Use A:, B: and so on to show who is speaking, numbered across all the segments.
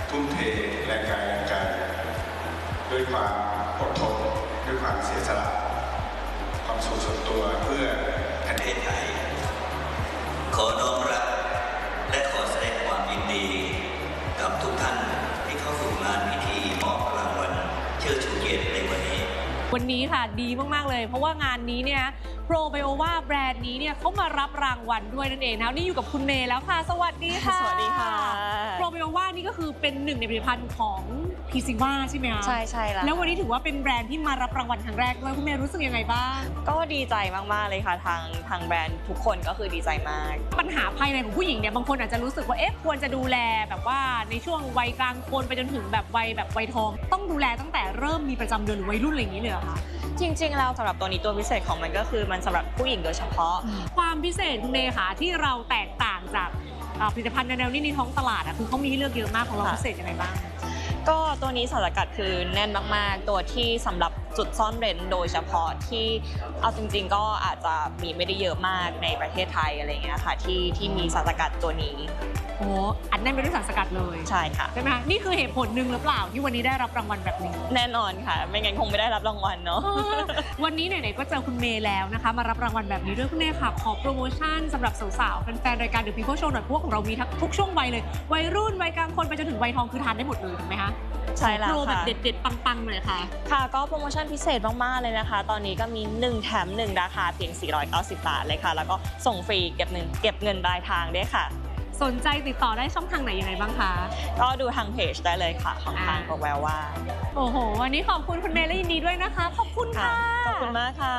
A: ทุ่มเทแรงกายแรงใจด้วยความอดทนด้วยความเสียสละความสุขส่วนตัวเพื่อประเทศไทย
B: ขอน้อมรับและขอแสดงความยินดีกับทุกท่านที่เข้าสู่งานพิธีมอบรางวัลเชิดชูเกียรติในวันนี้
C: ค่ะดีมากๆเลยเพราะว่างานนี้เนี่ยโปรไบโอวาแบรนด์นี้เนี่ยเขามารับรางวัลด้วยนั่นเองนะนี่อยู่กับคุณเมย์แล้วค่ะสวัสดีค่ะ
D: สวัสดีค่ะ
C: โปรไบโอวานี่ก็คือเป็นหนึ่งในผลิตภัณฑ์ของพีซิว่าใช่ไหมคะ
D: ใช่
C: แล้ววันนี้ถือว่าเป็นแบรนด์ที่มารับรางวัลครั้งแรกด้วยคุณเมย์รู้สึกยังไงบ้าง
D: ก็ดีใจมากๆเลยค่ะทางแบรนด์ทุกคนก็คือดีใจมาก
C: ปัญหาภายในของผู้หญิงเนี่ยบางคนอาจจะรู้สึกว่าควรจะดูแลแบบว่าในช่วงวัยกลางคนไปจนถึงแบบวัยทองต้องดูแลตั้งแต่เริ่มมีประจำเดือนหรือวัยรุ่นอะไรอย่างนี้เลยเหรอคะ
D: จริงๆแล้วสำหรับตัวนี้ตัวพิเศษของมันก็คือมันสำหรับผู้หญิงโดยเฉพาะ
C: ความพิเศษคุณเมย์ค่ะที่เราแตกต่างจากผลิตภัณฑ์แนวนี้ในท้องตลาดคือเขามีให้เลือกเยอะมากของเราพิเศษยังไงบ้าง
D: ก็ตัวนี้สารสกัดคือแน่นมากๆตัวที่สำหรับจุดซ่อนเร้นโดยเฉพาะที่เอาจริงๆก็อาจจะมีไม่ได้เยอะมากในประเทศไทยอะไรเงี้ยค่ะที่มีสารสกัดตัวนี้
C: โอ้อันนั้นเป็นด้วยสารสกัดเลย
D: ใช่ค่ะ
C: ใช่ไหมคะนี่คือเหตุผลหนึ่งหรือเปล่าที่วันนี้ได้รับรางวัลแบบนี้
D: แน่นอนค่ะไม่งั้นคงไม่ได้รับรางวัลเนาะ
C: วันนี้ไหนๆก็เจอคุณเมย์แล้วนะคะมารับรางวัลแบบนี้ด้วยคุณเมย์ค่ะขอโปรโมชั่นสำหรับสาวๆแฟนๆรายการ The People Show หน่อยพวกของเรามีทุกช่วงวัยเลยวัยรุ่นวัยกลางคนไปจนถึงวัยทองคือทานได้หมดเลยถูกไหมคะ
D: ใช่แล้วค่ะโปร
C: แบบเด็ดๆปังๆเลยค่ะ
D: ค่ะก็โปรโมชั่นพิเศษมากๆเลยนะคะตอนนี้ก็มี1แถม1ราคาเพียง490 บาทเลยค่ะแล้วก็ส่งฟรีเก็บเงินปลายทางด้วยค่ะ
C: สนใจติดต่อได้ช่องทางไหนยังไงบ้างคะ
D: ก็ดูทางเพจได้เลยค่ะของทางโปรแววว่า
C: โอ้โหวันนี้ขอบคุณคุณเมย์และยินดีด้วยนะคะขอบคุณค่ะ
D: ขอบคุณมากค่ะ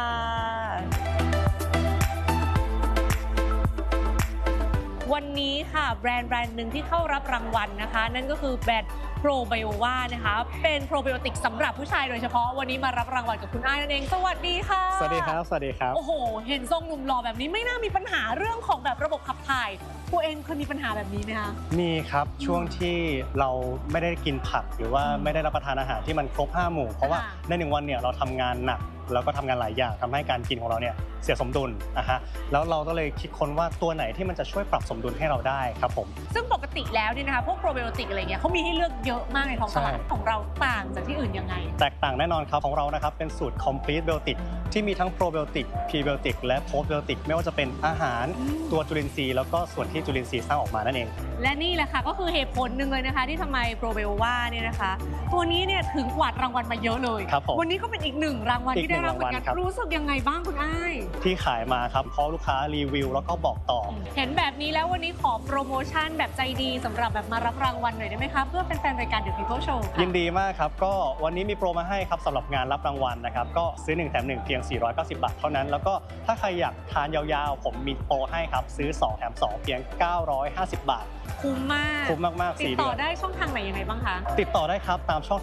C: วันนี้ค่ะแบรนด์หนึ่งที่เข้ารับรางวัลนะคะนั่นก็คือแบรนด์โปรไบโอวานะคะเป็นโปรไบโอติกสำหรับผู้ชายโดยเฉพาะวันนี้มารับรางวัลกับคุณอ้ายนั่นเองสวัสดีค่ะ
E: สวัสดีครับสวัสดีครับ
C: โอ้โหเห็นทรงหนุ่มหล่อแบบนี้ไม่น่ามีปัญหาเรื่องของแบบระบบขับถ่ายตัวเองเคยมีปัญหาแบบนี้ไหมคะ
E: มีครับช่วงที่เราไม่ได้กินผักหรือว่าไม่ได้รับประทานอาหารที่มันครบ5 หมู่เพราะว่าใน1 วันเนี่ยเราทำงานหนักแล้วก็ทำงานหลายอย่างทำให้การกินของเราเนี่ยเสียสมดุลนะฮะแล้วเราก็เลยคิดค้นว่าตัวไหนที่มันจะช่วยปรับสมดุลให้เราได้ครับผม
C: ซึ่งปกติแล้วเนี่ยนะคะพวกโปรไบโอติกอะไรเงี้ยเขามีให้เลือกเยอะมากในท้องตลาดของเราต่างจากที่อื่นยังไง
E: แตกต่างแน่นอนครับของเรานะครับเป็นสูตร complete biotic ที่มีทั้งโปรไบโอติกพรีไบโอติกและโพสไบโอติกไม่ว่าจะเป็นอาหารตัวจุลินทรีย์แล้วก็ส่วนที่จุลินทรีย์สร้างออกมานั่นเอง
C: และนี่แหละค่ะก็คือเหตุผลหนึ่งเลยนะคะที่ทำไมโปรไบโอวาเนี่ยนะคะตัวนี้เนี่ยถึงกวาดรางวัลมาเยอะเลยวันนี้ก็เป็นอีก1 รางวัลที่ได้รับเหมือนกันรู้สึกยังไงบ้างคุณอ้าย
E: ที่ขายมาครับเพราะลูกค้ารีวิวแล้วก็บอกต่อ
C: เห็นแบบนี้แล้ววันนี้ขอโปรโมชั่นแบบใจดีสำหรับแบบมารับรางวัลหน่อยได้ไหมคะเพื่อเป็นแฟนรายการ The People Show
E: ยินดีมากครับก็วันนี้มีโปรมาให้ครับสำหรับงานรับรางวัลนะครับก็ซื้อ1แถม1เพียง490 บาทเท่านั้นแล้วก็ถ้าใครอยากทานยาวๆผมมีโปรให้ครับซื้อ2แถม2เพียง950 บาท
C: คุ้มมาก
E: คุ้มมากๆ
C: ติดต่อได้ช่องทางไหนยังไงบ้างคะ
E: ติดต่อได้ครับตามช่อง